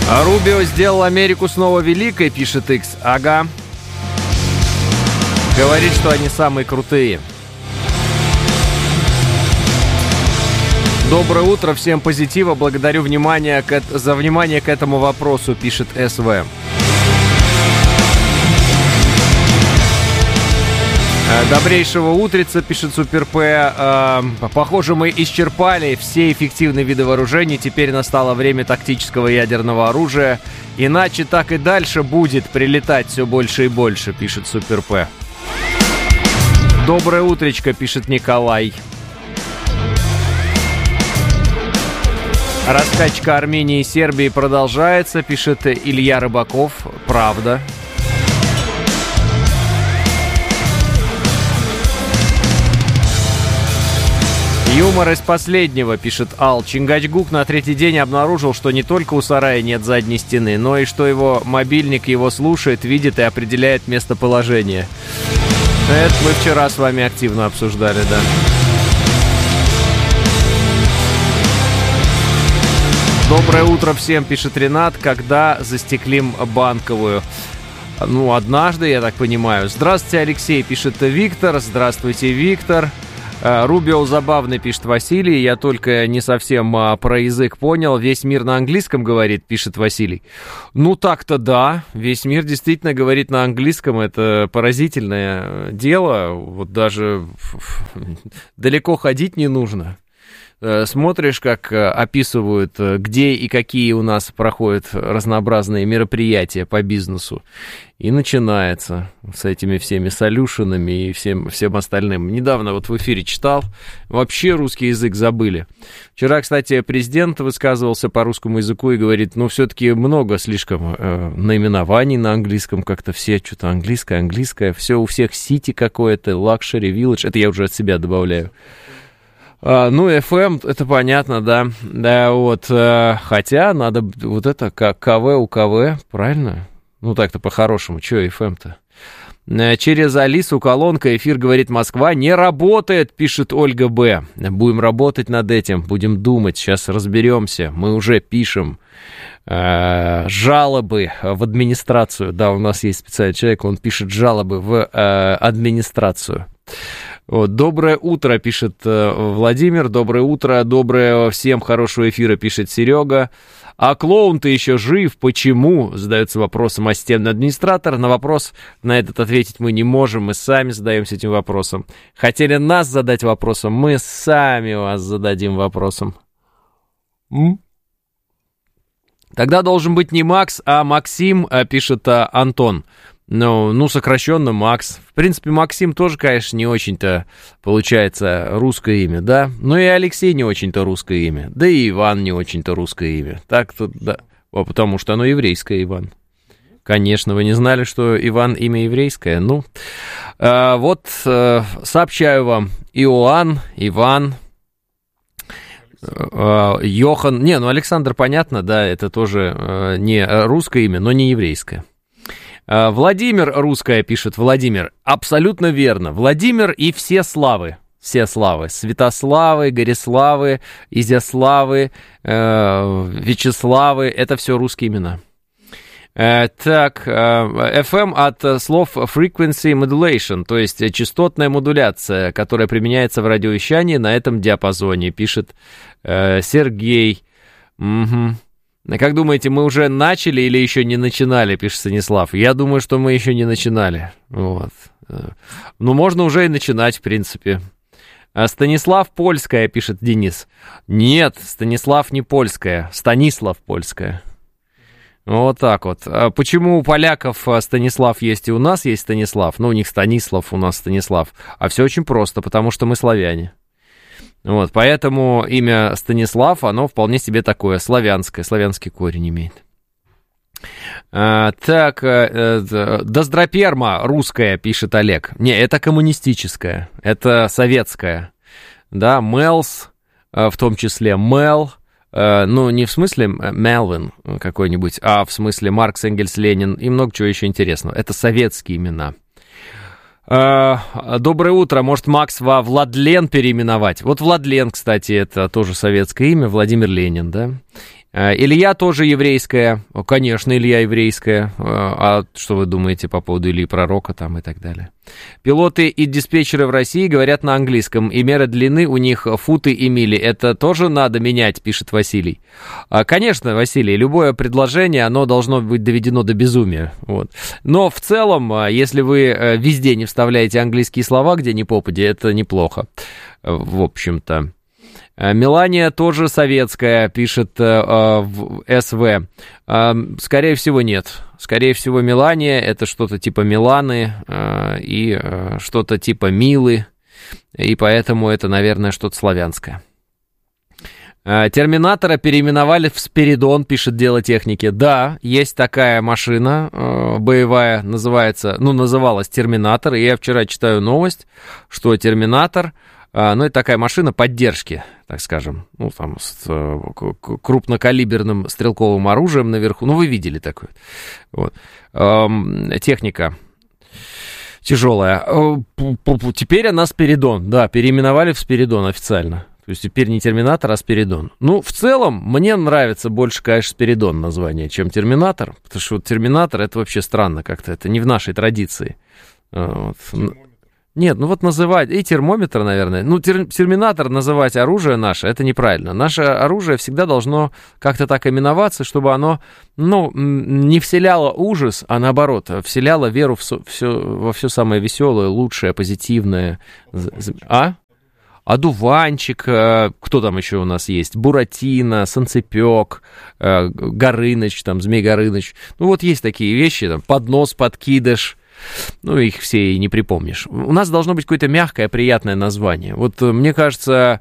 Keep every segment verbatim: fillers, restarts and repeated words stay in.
А Рубио сделал Америку снова великой, пишет Икс. Ага. Говорит, что они самые крутые. Доброе утро, всем позитива. Благодарю внимание к, за внимание к этому вопросу, пишет СВ. Добрейшего утреца, пишет Супер П. Похоже, мы исчерпали все эффективные виды вооружений. Теперь настало время тактического ядерного оружия. Иначе так и дальше будет прилетать все больше и больше, пишет Супер П. Доброе утречко, пишет Николай. Раскачка Армении и Сербии продолжается, пишет Илья Рыбаков. Правда. Юмор из последнего, пишет Ал. Чингачгук на третий день обнаружил, что не только у сарая нет задней стены, но и что его мобильник его слушает, видит и определяет местоположение. Это мы вчера с вами активно обсуждали, да. Доброе утро всем, пишет Ренат. Когда застеклим Банковую? Ну, однажды, я так понимаю. Здравствуйте, Алексей, пишет Виктор. Здравствуйте, Виктор. Рубио забавный, пишет Василий. Я только не совсем а, про язык понял. Весь мир на английском говорит, пишет Василий. Ну, так-то да. Весь мир действительно говорит на английском. Это поразительное дело. Вот даже далеко ходить не нужно. Смотришь, как описывают, где и какие у нас проходят разнообразные мероприятия по бизнесу. И начинается с этими всеми солюшенами и всем, всем остальным. Недавно вот в эфире читал, вообще русский язык забыли. Вчера, кстати, президент высказывался по русскому языку и говорит, ну, все-таки много слишком э, наименований на английском, как-то все что-то английское, английское, все у всех сити какое-то, лакшери, вилледж, это я уже от себя добавляю. А, ну, эф эм, это понятно, да, да, вот, а, хотя надо вот это, как КВ у КВ, правильно? Ну, так-то по-хорошему, что эф эм-то? Через Алису колонка, эфир говорит Москва, не работает, пишет Ольга Б. Будем работать над этим, будем думать, сейчас разберемся, мы уже пишем э, жалобы в администрацию, да, у нас есть специальный человек, он пишет жалобы в э, администрацию. Вот, доброе утро, пишет э, Владимир, доброе утро, доброе всем хорошего эфира, пишет Серега. А клоун-то еще жив, почему? Задается вопросом ассистентный администратор. На вопрос на этот ответить мы не можем, мы сами задаемся этим вопросом. Хотели нас задать вопросом, мы сами вас зададим вопросом. М? Тогда должен быть не Макс, а Максим, пишет а, Антон. Ну, ну, сокращенно Макс. В принципе, Максим тоже, конечно, не очень-то получается русское имя, да? Ну и Алексей не очень-то русское имя. Да и Иван не очень-то русское имя. Так-то, да. О, потому что оно еврейское, Иван. Конечно, вы не знали, что Иван имя еврейское? Ну, э, вот э, сообщаю вам. Иоанн, Иван, э, Йохан. Не, ну Александр, понятно, да, это тоже э, не русское имя, но не еврейское. Владимир русская, пишет Владимир. Абсолютно верно. Владимир и все славы. Все славы. Святославы, Гориславы, Изяславы, э, Вячеславы. Это все русские имена. Э, так, э, эф эм от слов frequency modulation, то есть частотная модуляция, которая применяется в радиовещании на этом диапазоне, пишет э, Сергей. Угу. Как думаете, мы уже начали или еще не начинали, пишет Станислав? Я думаю, что мы еще не начинали. Вот. Ну, можно уже и начинать, в принципе. Станислав польская, пишет Денис. Нет, Станислав не польская, Станислав польская. Вот так вот. Почему у поляков Станислав есть и у нас есть Станислав? Ну, у них Станислав, у нас Станислав. А все очень просто, потому что мы славяне. Вот, поэтому имя Станислав, оно вполне себе такое, славянское, славянский корень имеет. А, так, а, Доздроперма русская, пишет Олег. Не, это коммунистическая, это советская. Да, Мелс, в том числе Мел, ну, не в смысле Мелвин какой-нибудь, а в смысле Маркс, Энгельс, Ленин и много чего еще интересного. Это советские имена. Доброе утро, может Макс во Владлен переименовать? Вот Владлен, кстати, это тоже советское имя, Владимир Ленин, да? Илья тоже еврейская. Конечно, Илья еврейская. А что вы думаете по поводу Ильи Пророка там и так далее? Пилоты и диспетчеры в России говорят на английском, и мера длины у них футы и мили. Это тоже надо менять, пишет Василий. Конечно, Василий, любое предложение, оно должно быть доведено до безумия. Вот. Но в целом, если вы везде не вставляете английские слова, где ни попадя, это неплохо. В общем-то. Мелания тоже советская, пишет э, в СВ. Э, скорее всего, нет. Скорее всего, Мелания — это что-то типа Миланы э, и э, что-то типа Милы, и поэтому это, наверное, что-то славянское. Э, Терминатора переименовали в Спиридон, пишет Дело техники. Да, есть такая машина э, боевая, называется, ну, называлась Терминатор, и я вчера читаю новость, что Терминатор... Ну, это такая машина поддержки, так скажем, ну, там, с крупнокалиберным стрелковым оружием наверху. Ну, вы видели такое. Вот. Техника тяжелая. Теперь она Спиридон, да, переименовали в Спиридон официально. То есть теперь не Терминатор, а Спиридон. Ну, в целом, мне нравится больше, конечно, Спиридон название, чем Терминатор, потому что вот Терминатор — это вообще странно как-то, это не в нашей традиции. Вот. Нет, ну вот называть, и термометр, наверное, ну, тер, терминатор называть оружие наше, это неправильно. Наше оружие всегда должно как-то так именоваться, чтобы оно, ну, не вселяло ужас, а наоборот, вселяло веру в все, во все самое веселое, лучшее, позитивное. А? Одуванчик, кто там еще у нас есть? Буратино, Санцепёк, Горыныч, там, Змей Горыныч. Ну, вот есть такие вещи, там, поднос, подкидыш. Ну, их все и не припомнишь. У нас должно быть какое-то мягкое, приятное название. Вот, мне кажется,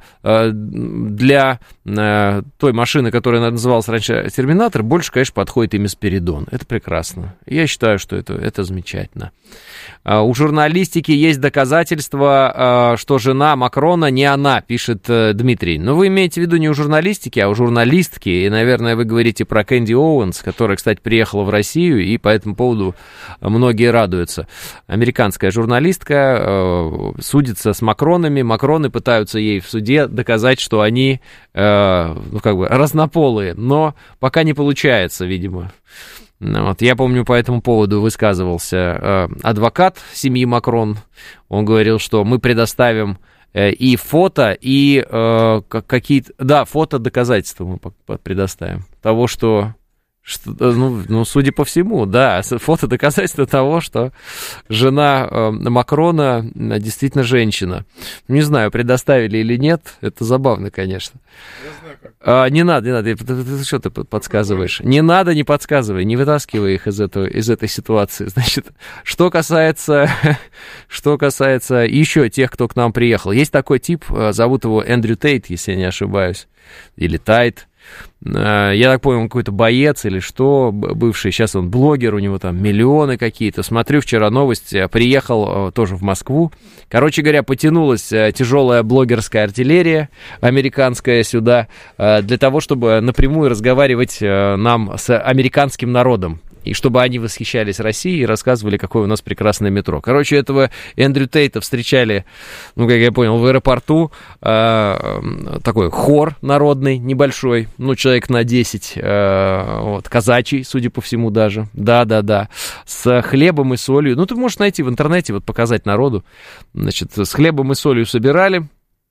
для той машины, которая называлась раньше Терминатор, больше, конечно, подходит имя Спиридон. Это прекрасно. Я считаю, что это, это замечательно. У журналистики есть доказательства, что жена Макрона не она, пишет Дмитрий. Но вы имеете в виду не у журналистики, а у журналистки. И, наверное, вы говорите про Кэнди Оуэнс, которая, кстати, приехала в Россию, и по этому поводу многие радуются. Американская журналистка э, судится с Макронами. Макроны пытаются ей в суде доказать, что они, э, ну, как бы, разнополые. Но пока не получается, видимо. Вот, я помню, по этому поводу высказывался э, адвокат семьи Макрон. Он говорил, что мы предоставим э, и фото, и э, какие-то... Да, фото доказательства мы предоставим того, что... Что, ну, ну, судя по всему, да, фото доказательство того, что жена э, Макрона действительно женщина. Не знаю, предоставили или нет, это забавно, конечно. Я знаю, как. А, не надо, не надо, ты, ты, ты, что ты подсказываешь? Не надо, не подсказывай, не вытаскивай их из, этого, из этой ситуации. Значит, что касается, что касается еще тех, кто к нам приехал. Есть такой тип, зовут его Эндрю Тейт, если я не ошибаюсь, или Тайт. Я так понял, он какой-то боец или что, бывший, сейчас он блогер, у него там миллионы какие-то. Смотрю вчера новость, приехал тоже в Москву. Короче говоря, потянулась тяжелая блогерская артиллерия американская сюда для того, чтобы напрямую разговаривать нам с американским народом. И чтобы они восхищались Россией и рассказывали, какое у нас прекрасное метро. Короче, этого Эндрю Тейта встречали, ну, как я понял, в аэропорту. Э, такой хор народный, небольшой, ну, человек на десять, э, вот, казачий, судя по всему даже. Да-да-да. С хлебом и солью. Ну, ты можешь найти в интернете, вот, показать народу. Значит, с хлебом и солью собирали.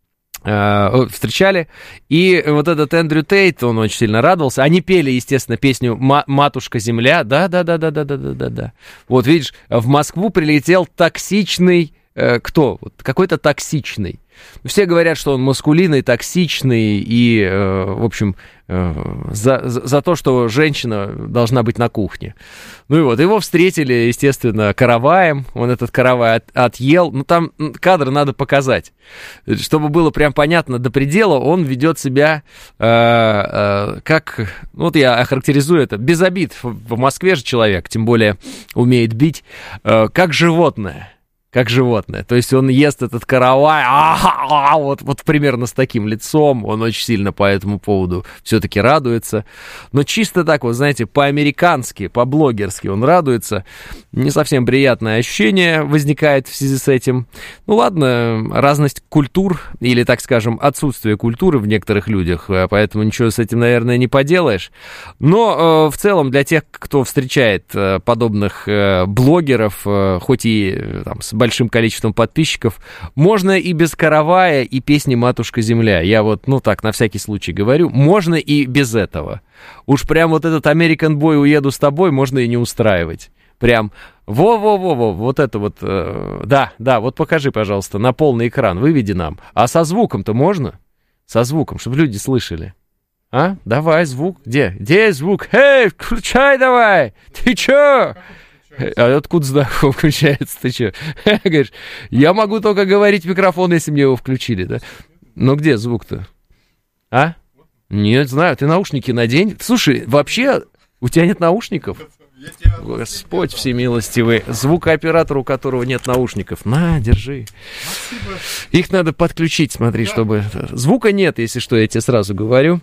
Встречали, и вот этот Эндрю Тейт, он очень сильно радовался. Они пели, естественно, песню «Матушка Земля». Да-да-да-да-да-да-да-да. Вот видишь, в Москву прилетел токсичный, э, кто? Вот, какой-то токсичный. Все говорят, что он маскулинный, токсичный и, э, в общем, э, за, за, за то, что женщина должна быть на кухне. Ну и вот, его встретили, естественно, караваем. Он этот каравай от, отъел. Ну, там кадр надо показать. Чтобы было прям понятно до предела, он ведет себя э, э, как... Ну, вот я охарактеризую это. Без обид. В Москве же человек, тем более, умеет бить. Э, как животное. как животное. То есть он ест этот каравай, а-а-а, вот, вот примерно с таким лицом, он очень сильно по этому поводу все-таки радуется. Но чисто так вот, знаете, по-американски, по-блогерски он радуется. Не совсем приятное ощущение возникает в связи с этим. Ну ладно, разность культур, или, так скажем, отсутствие культуры в некоторых людях, поэтому ничего с этим, наверное, не поделаешь. Но э, в целом для тех, кто встречает э, подобных э, блогеров, э, хоть и э, там, с большим количеством подписчиков, можно и без каравая, и песни «Матушка Земля». Я вот, ну так, на всякий случай говорю, можно и без этого. Уж прям вот этот American Boy «Уеду с тобой» можно и не устраивать. Прям во-во-во-во, вот это вот, э, да, да, вот покажи, пожалуйста, на полный экран, выведи нам. А со звуком-то можно? Со звуком, чтобы люди слышали. А? Давай, звук. Где? Где звук? Эй, включай давай! Ты чё? А откуда знаю, включается? Ты чё? Говоришь, я могу только говорить в микрофон, если мне его включили, да? Ну где звук-то? А? Нет, знаю, ты наушники надень. Слушай, вообще, у тебя нет наушников? Господь всемилостивый, звукооператор, у которого нет наушников. На, держи. Спасибо. Их надо подключить, смотри, да. Чтобы... Звука нет, если что, я тебе сразу говорю.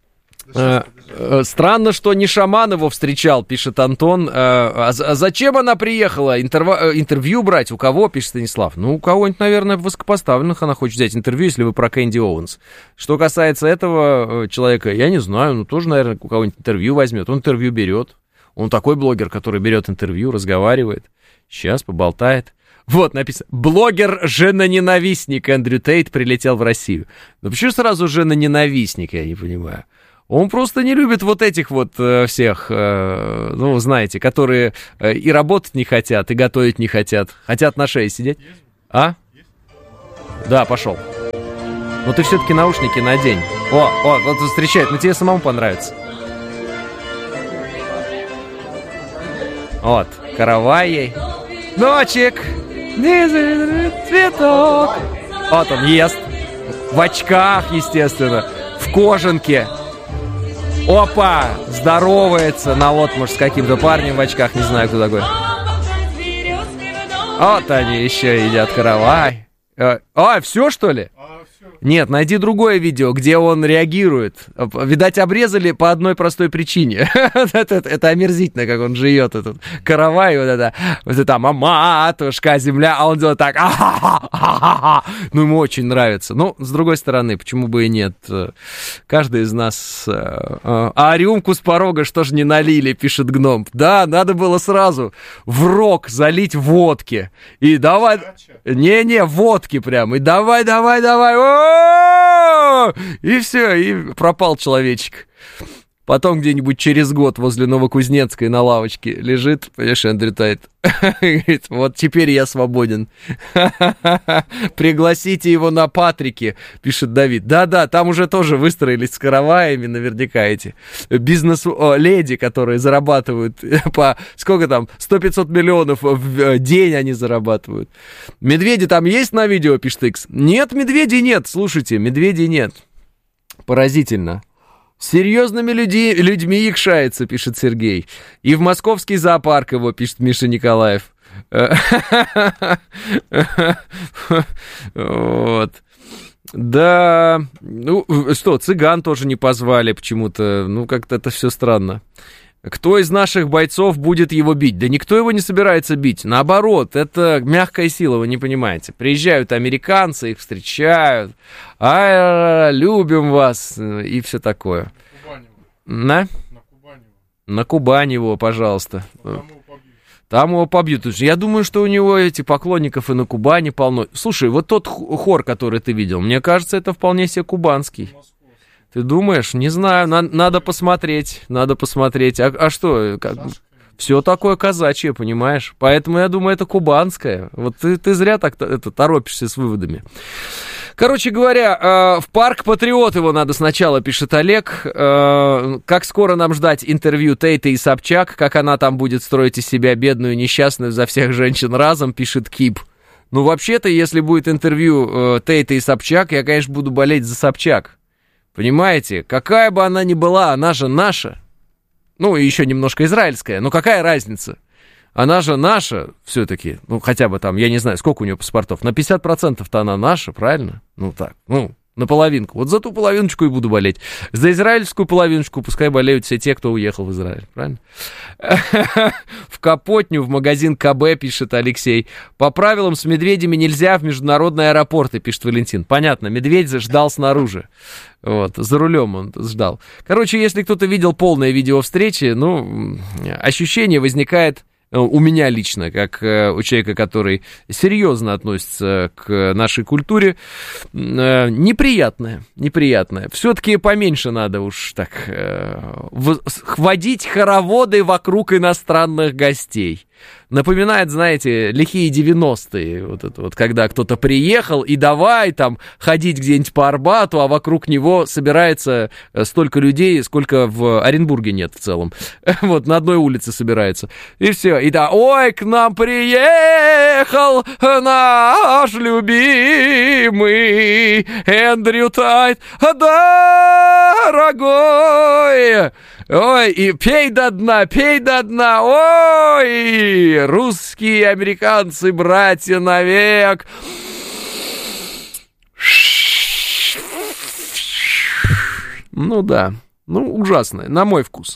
А, а, странно, что не шаман его встречал, пишет Антон. А, а зачем она приехала? Интерва... Интервью брать? У кого, пишет Станислав? Ну, у кого-нибудь, наверное, высокопоставленных она хочет взять интервью, если вы про Кэнди Оуэнс. Что касается этого человека, я не знаю, ну, тоже, наверное, у кого-нибудь интервью возьмет. Он интервью берет. Он такой блогер, который берет интервью, разговаривает. Сейчас поболтает. Вот, написано. Блогер-женоненавистник Эндрю Тейт прилетел в Россию. Ну, почему сразу женоненавистник, я не понимаю. Он просто не любит вот этих вот э, всех, э, ну, знаете, которые э, и работать не хотят, и готовить не хотят. Хотят на шее сидеть. А? Да, пошел. Но ты все-таки наушники надень. О, о, вот встречает, но тебе самому понравится. Вот, каравай ей. Ночек, цветок. Вот он ест. В очках, естественно. В кожанке. Опа! Здоровается на отмуж с каким-то парнем в очках. Не знаю, кто такой. Вот они еще едят каравай. А, все, что ли? Нет, найди другое видео, где он реагирует. Видать, обрезали по одной простой причине. это, это, это омерзительно, как он жует этот каравай. Вот это, вот это матушка земля, а он делает так. Ну, ему очень нравится. Ну, с другой стороны, почему бы и нет? Каждый из нас... А рюмку с порога что ж не налили, пишет гном. Да, надо было сразу в рог залить водки. И давай... Не-не, водки прям. И давай, давай, давай. О-о-о! И все, и пропал человечек. Потом где-нибудь через год возле Новокузнецкой на лавочке лежит, понимаешь, Эндрю Тейт. Говорит, вот теперь я свободен. Пригласите его на Патрики, пишет Давид. Да-да, там уже тоже выстроились с караваями наверняка эти бизнес-леди, которые зарабатывают по, сколько там, сто-пятьсот миллионов в день они зарабатывают. Медведи там есть на видео, пишет Икс? Нет, медведей нет, слушайте, медведей нет. Поразительно. С серьезными люди, людьми якшается, пишет Сергей. И в московский зоопарк его, пишет Миша Николаев. Вот. Да, ну, что, цыган тоже не позвали почему-то. Ну, как-то это все странно. Кто из наших бойцов будет его бить? Да никто его не собирается бить. Наоборот, это мягкая сила, вы не понимаете. Приезжают американцы, их встречают. А, любим вас. И все такое. На? На Кубань. На Кубань его, пожалуйста. Там его побьют. Там его побьют. Я думаю, что у него эти поклонников и на Кубани полно. Слушай, вот тот хор, который ты видел, мне кажется, это вполне себе кубанский. Ты думаешь? Не знаю, на, надо посмотреть, надо посмотреть. А, а что? Как, все такое казачье, понимаешь? Поэтому я думаю, это кубанское. Вот ты, ты зря так это, торопишься с выводами. Короче говоря, э, в парк Патриот его надо сначала, пишет Олег. Э, как скоро нам ждать интервью Тейта и Собчак? Как она там будет строить из себя бедную, несчастную за всех женщин разом, пишет Кип. Ну, вообще-то, если будет интервью э, Тейта и Собчак, я, конечно, буду болеть за Собчак. Понимаете, какая бы она ни была, она же наша. Ну, и еще немножко израильская, но какая разница? Она же наша все-таки, ну, хотя бы там, я не знаю, сколько у нее паспортов, на пятьдесят процентов-то она наша, правильно? Ну, так, ну, на половинку. Вот за ту половиночку и буду болеть. За израильскую половиночку пускай болеют все те, кто уехал в Израиль, правильно? В Капотню, в магазин КБ, пишет Алексей. По правилам с медведями нельзя в международные аэропорты, пишет Валентин. Понятно, медведь ждал снаружи. Вот, за рулем он ждал. Короче, если кто-то видел полное видео встречи, ну, ощущение возникает... У меня лично, как у человека, который серьезно относится к нашей культуре, неприятное, неприятное. Все-таки поменьше надо уж так водить хороводы вокруг иностранных гостей. Напоминает, знаете, лихие девяностые, вот это вот, когда кто-то приехал и давай там ходить где-нибудь по Арбату, а вокруг него собирается столько людей, сколько в Оренбурге нет в целом. Вот, на одной улице собирается. И все. И да, ой, к нам приехал наш любимый Эндрю Тайт, дорогой. Ой, и пей до дна, пей до дна, ой, русские, американцы, братья навек. Ну да, ну ужасно, на мой вкус.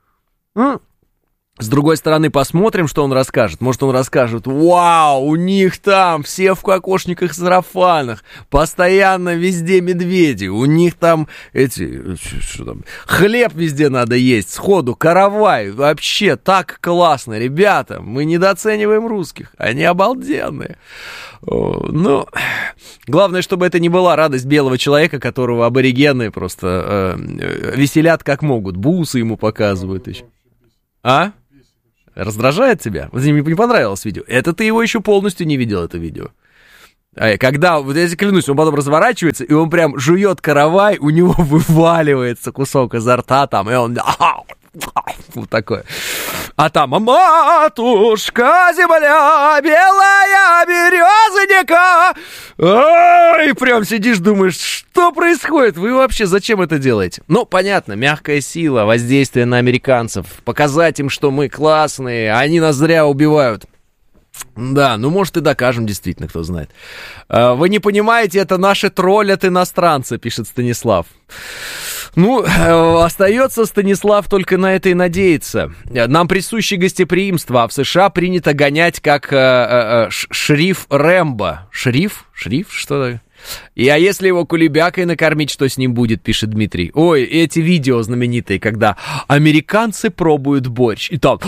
С другой стороны, посмотрим, что он расскажет. Может, он расскажет: вау, у них там все в кокошниках, сарафанах, постоянно везде медведи, у них там эти, что там, хлеб везде надо есть, сходу, каравай, вообще так классно, ребята, мы недооцениваем русских, они обалденные. Ну, главное, чтобы это не была радость белого человека, которого аборигены просто э, веселят как могут, бусы ему показывают еще. А? Раздражает тебя? Вот мне не понравилось видео. Это ты его еще полностью не видел, это видео. А когда, вот я тебе клянусь, он потом разворачивается, и он прям жует каравай, у него вываливается кусок изо рта там, и он... Вот такое. А там: матушка земля, белая березонька. Ой, прям сидишь, думаешь, что происходит? Вы вообще зачем это делаете? Ну, понятно, мягкая сила, воздействие на американцев, показать им, что мы классные, они нас зря убивают. Да, ну, может, и докажем, действительно, кто знает. Вы не понимаете, это наши троллят иностранцы, пишет Станислав. Ну, остается, Станислав, только на это и надеяться. Нам присуще гостеприимство, а в США принято гонять как э, э, шриф Рэмбо. Шриф? Шриф? Что такое? И а если его кулебякой накормить, что с ним будет, пишет Дмитрий. Ой, эти видео знаменитые, когда американцы пробуют борщ. И там: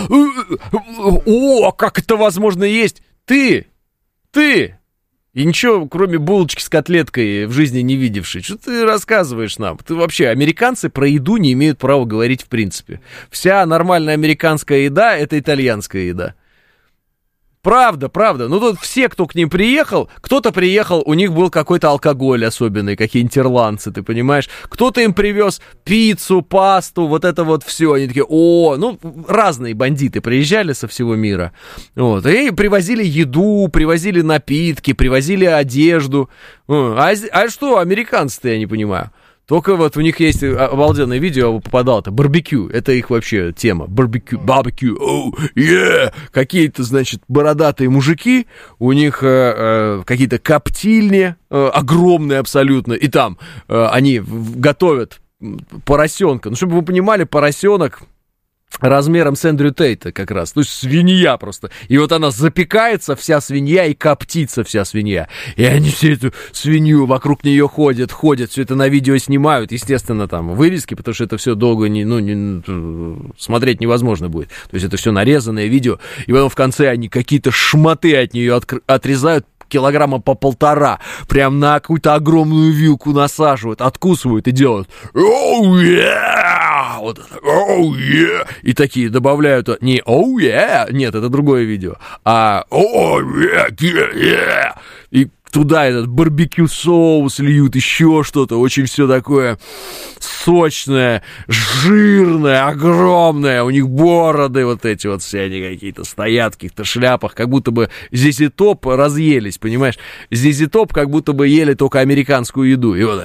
о, как это возможно есть? Ты, ты... И ничего, кроме булочки с котлеткой, в жизни не видевший. Что ты рассказываешь нам? Ты вообще, американцы про еду не имеют права говорить в принципе. Вся нормальная американская еда — это итальянская еда. Правда, правда. Ну, тут все, кто к ним приехал, кто-то приехал, у них был какой-то алкоголь особенный, какие-нибудь ирландцы, ты понимаешь? Кто-то им привез пиццу, пасту, вот это вот все. Они такие: о, ну, разные бандиты приезжали со всего мира. Вот, и привозили еду, привозили напитки, привозили одежду. А, а что, американцы-то, я не понимаю. Только вот у них есть обалденное видео, попадало-то, барбекю, это их вообще тема, барбекю, барбекю, оу, е, какие-то, значит, бородатые мужики, у них э, э, какие-то коптильни, э, огромные абсолютно, и там э, они готовят поросенка, ну, чтобы вы понимали, поросенок размером с Эндрю Тейта как раз, то есть свинья просто, и вот она запекается вся свинья и коптится вся свинья, и они все эту свинью вокруг нее ходят, ходят, все это на видео снимают, естественно, там вырезки, потому что это все долго не, ну, не, смотреть невозможно будет, то есть это все нарезанное видео, и потом в конце они какие-то шмоты от нее от, отрезают, килограмма по полтора, прям на какую-то огромную вилку насаживают, откусывают и делают «Оу, yeah!» Вот это «Оу, yeah!» И такие добавляют не «Оу, yeah!» Нет, это другое видео, а «Оу, yeah, yeah, yeah!» И туда этот барбекю соус льют, еще что-то, очень все такое сочное, жирное, огромное, у них бороды вот эти вот все, они какие-то стоят в каких-то шляпах, как будто бы здесь и топ разъелись, понимаешь, здесь и топ как будто бы ели только американскую еду, и вот,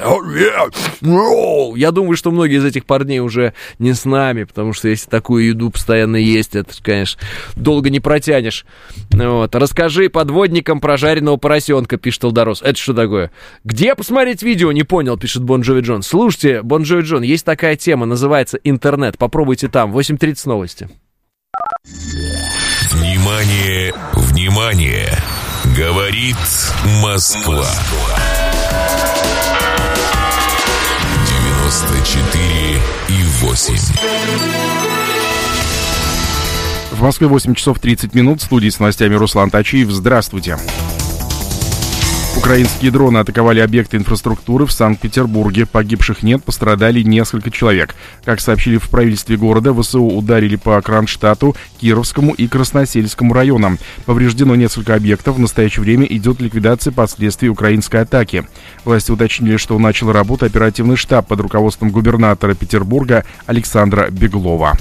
я думаю, что многие из этих парней уже не с нами, потому что если такую еду постоянно есть, это, конечно, долго не протянешь. Вот. Расскажи подводникам про жареного поросенка, пишет Элдорос. Это что такое? Где посмотреть видео? Не понял, пишет Бон Джови Джон. Слушайте, Бон Джови Джон, есть такая тема, называется интернет. Попробуйте там. восемь тридцать новости. Внимание, внимание! Говорит Москва. девяносто четыре и восемь. В Москве восемь часов тридцать минут. В студии с новостями Руслан Тачиев. Здравствуйте. Украинские дроны атаковали объекты инфраструктуры в Санкт-Петербурге. Погибших нет, пострадали несколько человек. Как сообщили в правительстве города, ВСУ ударили по Кронштадту, Кировскому и Красносельскому районам. Повреждено несколько объектов. В настоящее время идет ликвидация последствий украинской атаки. Власти уточнили, что начал работу оперативный штаб под руководством губернатора Петербурга Александра Беглова.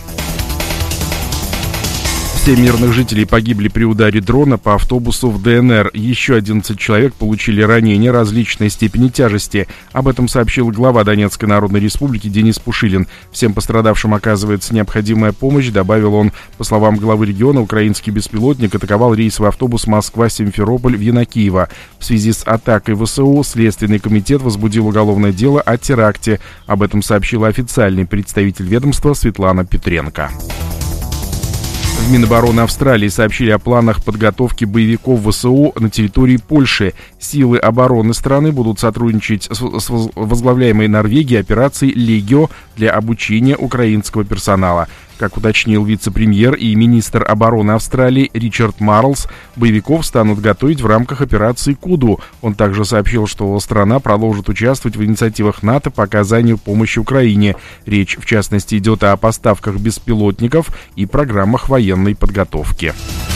Семь мирных жителей погибли при ударе дрона по автобусу в ДНР. Еще одиннадцать человек получили ранения различной степени тяжести. Об этом сообщил глава Донецкой Народной Республики Денис Пушилин. Всем пострадавшим оказывается необходимая помощь, добавил он. По словам главы региона, украинский беспилотник атаковал рейсовый автобус Москва-Симферополь в Янакиево. В связи с атакой ВСУ Следственный комитет возбудил уголовное дело о теракте. Об этом сообщила официальный представитель ведомства Светлана Петренко. В Минобороны Австралии сообщили о планах подготовки боевиков ВСУ на территории Польши. Силы обороны страны будут сотрудничать с возглавляемой Норвегией операцией «Легио» для обучения украинского персонала. Как уточнил вице-премьер и министр обороны Австралии Ричард Марлс, боевиков станут готовить в рамках операции «Куду». Он также сообщил, что страна продолжит участвовать в инициативах НАТО по оказанию помощи Украине. Речь, в частности, идет о поставках беспилотников и программах военной подготовки.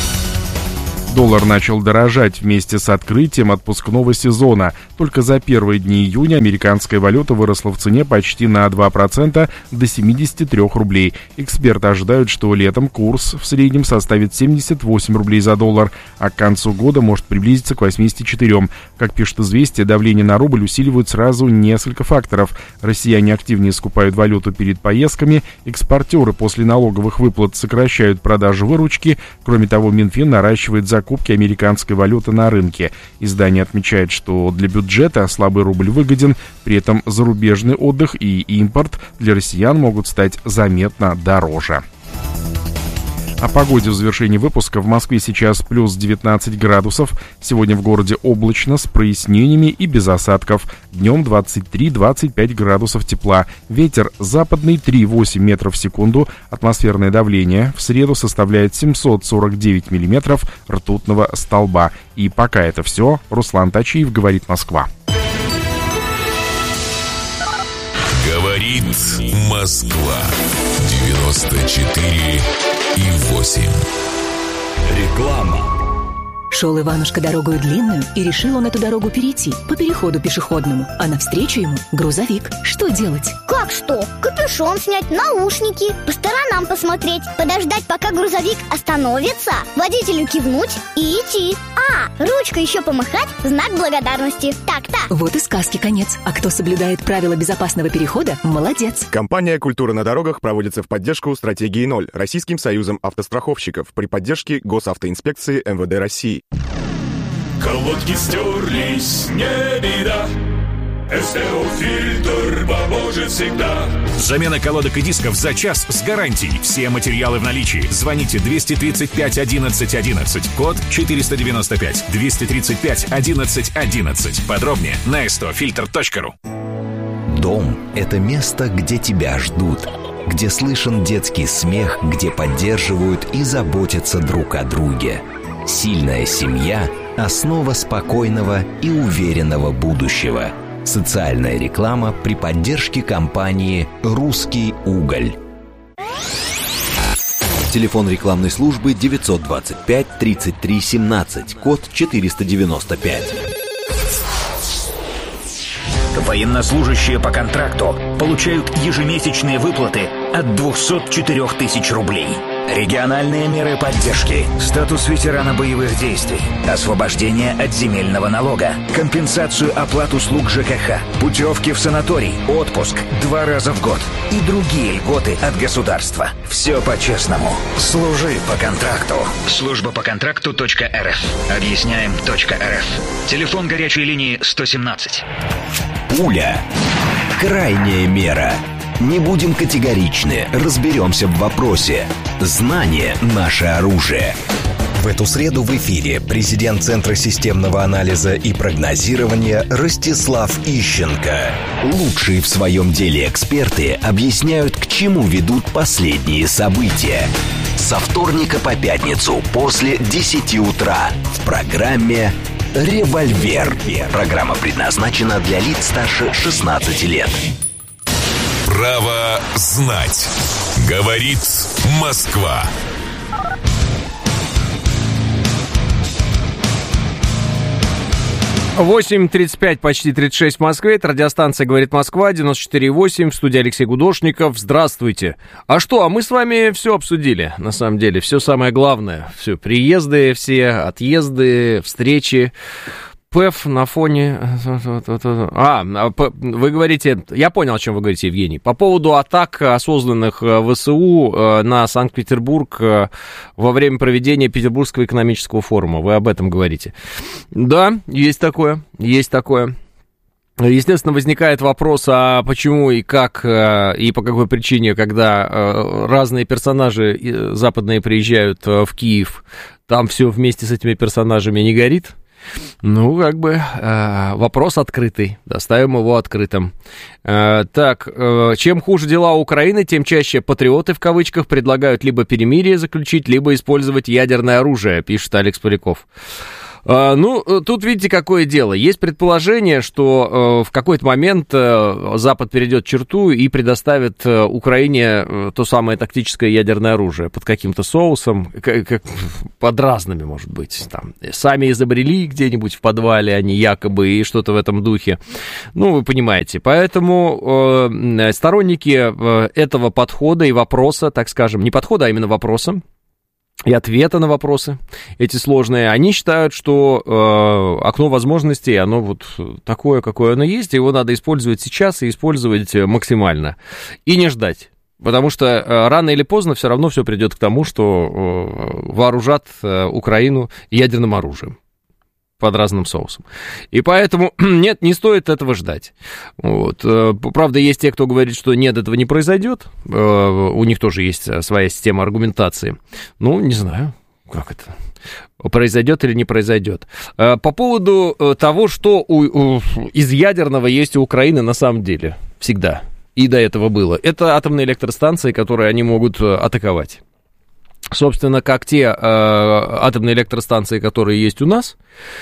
Доллар начал дорожать вместе с открытием отпускного сезона. Только за первые дни июня американская валюта выросла в цене почти на два процента до семьдесят три рублей. Эксперты ожидают, что летом курс в среднем составит семьдесят восемь рублей за доллар, а к концу года может приблизиться к восьмидесяти четырем. Как пишет «Известия», давление на рубль усиливают сразу несколько факторов. Россияне активнее скупают валюту перед поездками, экспортеры после налоговых выплат сокращают продажу выручки. Кроме того, Минфин наращивает закупки покупки американской валюты на рынке. Издание отмечает, что для бюджета слабый рубль выгоден, при этом зарубежный отдых и импорт для россиян могут стать заметно дороже. О погоде в завершении выпуска. В Москве сейчас плюс девятнадцать градусов. Сегодня в городе облачно, с прояснениями и без осадков. Днем двадцать три - двадцать пять градусов тепла. Ветер западный три - восемь метров в секунду. Атмосферное давление в среду составляет семьсот сорок девять миллиметров ртутного столба. И пока это все. Руслан Тачиев, говорит Москва. Говорит Москва. девяносто четыре и восемь. Реклама. Шел Иванушка дорогою длинную, и решил он эту дорогу перейти по переходу пешеходному. А навстречу ему грузовик. Что делать? Как что? Капюшон снять, наушники, по сторонам посмотреть, подождать, пока грузовик остановится, водителю кивнуть и идти. А, ручкой еще помахать в знак благодарности. Так-то. Вот и сказки конец. А кто соблюдает правила безопасного перехода, молодец. Компания «Культура на дорогах» проводится в поддержку стратегии ноль Российским союзом автостраховщиков при поддержке Госавтоинспекции эм вэ дэ России. Колодки стерлись, не беда. эс тэ о-фильтр поможет всегда. Замена колодок и дисков за час с гарантией. Все материалы в наличии. Звоните двести тридцать пять одиннадцать одиннадцать. Код четыреста девяносто пять. двести тридцать пять одиннадцать одиннадцать. Подробнее на эс тэ о фильтр точка ру. Дом – это место, где тебя ждут, где слышен детский смех, где поддерживают и заботятся друг о друге. Сильная семья – основа спокойного и уверенного будущего. Социальная реклама при поддержке компании «Русский уголь». Телефон рекламной службы девятьсот двадцать пять тридцать три семнадцать, код четыреста девяносто пять. Военнослужащие по контракту получают ежемесячные выплаты от двухсот четырёх тысяч рублей. Региональные меры поддержки, статус ветерана боевых действий, освобождение от земельного налога, компенсацию оплат услуг ЖКХ, путевки в санаторий, отпуск два раза в год и другие льготы от государства. Все по-честному. Служи по контракту. Служба по контракту точка эр эф. Объясняем точка эр эф. Телефон горячей линии сто семнадцать. Пуля. Крайняя мера. Не будем категоричны, разберемся в вопросе. Знание – наше оружие. В эту среду в эфире президент Центра системного анализа и прогнозирования Ростислав Ищенко. Лучшие в своем деле эксперты объясняют, к чему ведут последние события. Со вторника по пятницу после десяти утра в программе «Револьвер». Программа предназначена для лиц старше шестнадцати лет. Право знать. Говорит Москва. восемь тридцать пять, почти тридцать шесть в Москве. Это радиостанция «Говорит Москва», девяносто четыре и восемь. В студии Алексей Гудошников. Здравствуйте. А что, а мы с вами все обсудили, на самом деле. Все самое главное. Все, приезды все, отъезды, встречи. ПЭФ на фоне... А, вы говорите... Я понял, о чем вы говорите, Евгений. По поводу атак, осознанных ВСУ на Санкт-Петербург во время проведения Петербургского экономического форума. Вы об этом говорите. Да, есть такое, есть такое. Естественно, возникает вопрос, а почему и как, и по какой причине, когда разные персонажи западные приезжают в Киев, там все вместе с этими персонажами не горит? Ну, как бы, э, вопрос открытый, оставим его открытым. Э, так, э, чем хуже дела Украины, тем чаще патриоты, в кавычках, предлагают либо перемирие заключить, либо использовать ядерное оружие, пишет Алекс Поляков. Uh, ну, тут видите, какое дело. Есть предположение, что uh, в какой-то момент uh, Запад перейдет черту и предоставит uh, Украине uh, то самое тактическое ядерное оружие под каким-то соусом, как, как, под разными, может быть. Там, сами изобрели где-нибудь в подвале, они якобы, и что-то в этом духе. Ну, вы понимаете. Поэтому uh, сторонники uh, этого подхода и вопроса, так скажем, не подхода, а именно вопроса, и ответы на вопросы эти сложные, они считают, что э, окно возможностей, оно вот такое, какое оно есть, его надо использовать сейчас и использовать максимально, и не ждать. Потому что э, рано или поздно все равно все придет к тому, что э, вооружат э, Украину ядерным оружием под разным соусом. И поэтому, нет, не стоит этого ждать. Вот. Правда, есть те, кто говорит, что нет, этого не произойдет. У них тоже есть своя система аргументации. Ну, не знаю, как это произойдет или не произойдет. По поводу того, что у, у, из ядерного есть у Украины на самом деле всегда. И до этого было. Это атомные электростанции, которые они могут атаковать. Собственно, как те э, атомные электростанции, которые есть у нас,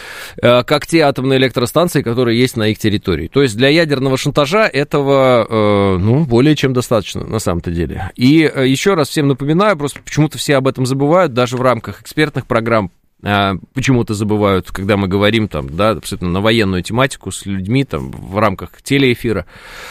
э, как те атомные электростанции, которые есть на их территории. То есть для ядерного шантажа этого, э, ну, более чем достаточно, на самом-то деле. И э, еще раз всем напоминаю, просто почему-то все об этом забывают, даже в рамках экспертных программ, э, почему-то забывают, когда мы говорим там, да, абсолютно на военную тематику с людьми там в рамках телеэфира.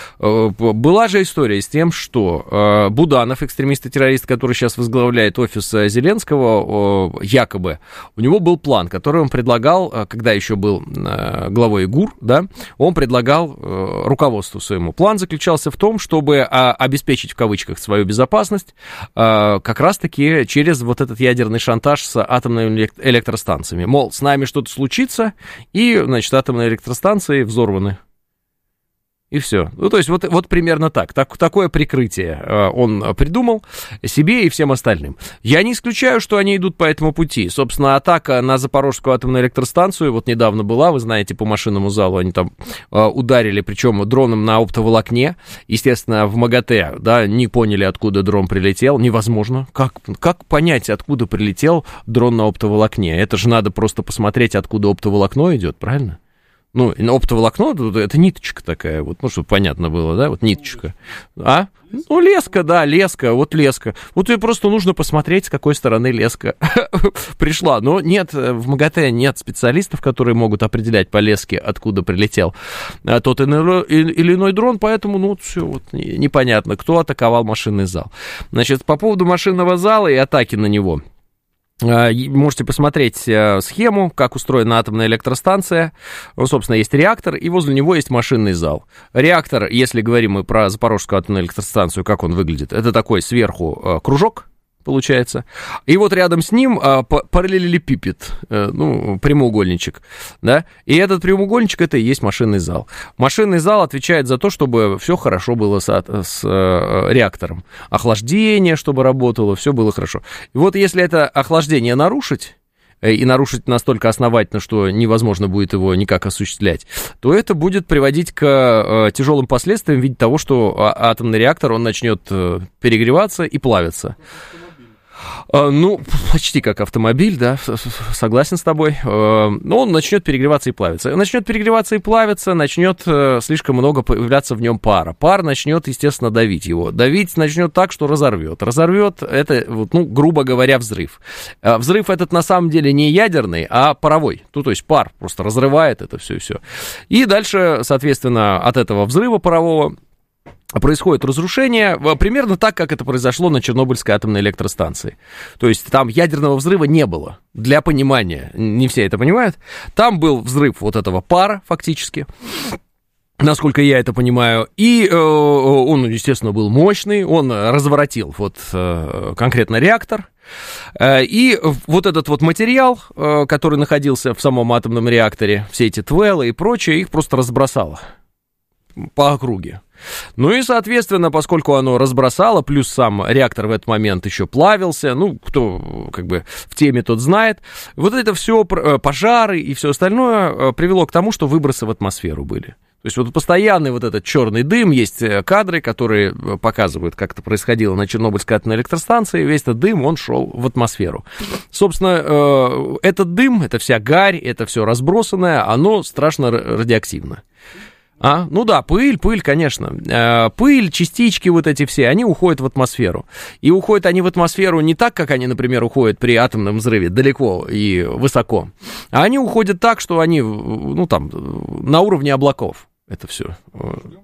Э, была же история с тем, что э, Буданов, экстремист-террорист, который сейчас возглавляет офис Зеленского, э, якобы, у него был план, который он предлагал, э, когда еще был э, главой ГУР, да, он предлагал э, руководству своему. План заключался в том, чтобы э, обеспечить, в кавычках, свою безопасность э, как раз-таки через вот этот ядерный шантаж с атомными электростанциями. электростанциями. Мол, с нами что-то случится, и, значит, атомные электростанции взорваны. И все. Ну, то есть, вот, вот примерно так. так. Такое прикрытие он придумал себе и всем остальным. Я не исключаю, что они идут по этому пути. Собственно, атака на Запорожскую атомную электростанцию вот недавно была, вы знаете, по машинному залу они там ударили, причем дроном на оптоволокне. Естественно, в МАГАТЭ, да, не поняли, откуда дрон прилетел. Невозможно. Как, как понять, откуда прилетел дрон на оптоволокне? Это же надо просто посмотреть, откуда оптоволокно идет, правильно? Ну, оптоволокно, это ниточка такая, вот, ну, чтобы понятно было, да, вот ниточка. А? Ну, леска, да, леска, вот леска. Вот тебе просто нужно посмотреть, с какой стороны леска пришла. Но нет, в МАГАТЭ нет специалистов, которые могут определять по леске, откуда прилетел тот или иной дрон, поэтому, ну, все вот непонятно, кто атаковал машинный зал. Значит, по поводу машинного зала и атаки на него. Можете посмотреть схему, как устроена атомная электростанция. Ну, собственно, есть реактор, и возле него есть машинный зал. Реактор, если говорим мы про Запорожскую атомную электростанцию, как он выглядит, это такой сверху кружок, получается. И вот рядом с ним а, параллелепипед, а, ну, прямоугольничек, да, и этот прямоугольничек — это и есть машинный зал. Машинный зал отвечает за то, чтобы все хорошо было с, с а, реактором. Охлаждение, чтобы работало, все было хорошо. И вот если это охлаждение нарушить, и нарушить настолько основательно, что невозможно будет его никак осуществлять, то это будет приводить к э, тяжелым последствиям в виде того, что а- атомный реактор, он начнет э, перегреваться и плавиться. Э, ну, почти как автомобиль, да, согласен с тобой. Э, но он начнет перегреваться и плавиться. Начнет перегреваться и плавиться, начнет э, слишком много появляться в нем пара. Пар начнет, естественно, давить его. Давить начнет так, что разорвет. Разорвет, это, вот, ну, грубо говоря, взрыв. Э, взрыв этот на самом деле не ядерный, а паровой. Ну, то есть пар просто разрывает это все и все. И дальше, соответственно, от этого взрыва парового происходит разрушение примерно так, как это произошло на Чернобыльской атомной электростанции. То есть там ядерного взрыва не было. Для понимания, не все это понимают. Там был взрыв вот этого пара фактически, насколько я это понимаю. И э, он, естественно, был мощный. Он разворотил вот э, конкретно реактор. Э, и вот этот вот материал, э, который находился в самом атомном реакторе, все эти твеллы и прочее, их просто разбросало по округе. Ну и, соответственно, поскольку оно разбросало, плюс сам реактор в этот момент еще плавился, ну, кто как бы в теме, тот знает, вот это все, пожары и все остальное привело к тому, что выбросы в атмосферу были. То есть вот постоянный вот этот черный дым, есть кадры, которые показывают, как это происходило на Чернобыльской атомной электростанции, весь этот дым, он шел в атмосферу. Собственно, этот дым, это вся гарь, это все разбросанное, оно страшно радиоактивно. А? Ну да, пыль, пыль, конечно. Пыль, частички вот эти все, они уходят в атмосферу. И уходят они в атмосферу не так, как они, например, уходят при атомном взрыве, далеко и высоко. А они уходят так, что они, ну там, на уровне облаков. Это все.